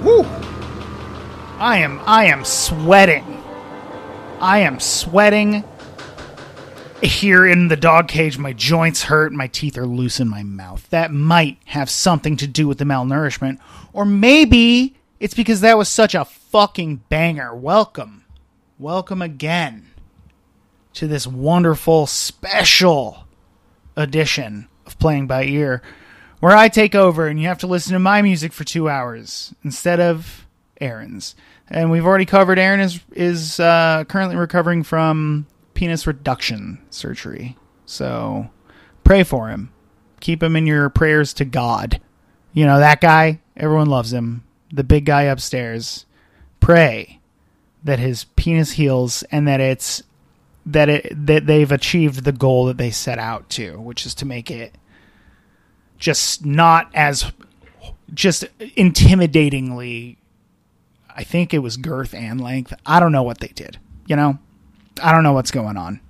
Whew. I am sweating. I am sweating here in the dog cage. My joints hurt. My teeth are loose in my mouth. That might have something to do with the malnourishment. Or maybe it's because that was such a fucking banger. Welcome again to this wonderful special edition of Playing by Ear, where I take over and you have to listen to my music for 2 hours instead of Aaron's. And we've already covered Aaron is currently recovering from penis reduction surgery. So pray for him. Keep him in your prayers to God. You know, that guy, everyone loves him. The big guy upstairs. Pray that his penis heals and that that they've achieved the goal that they set out to, which is to make it just not as just intimidatingly, I think it was girth and length. I don't know what they did. You know, I don't know what's going on.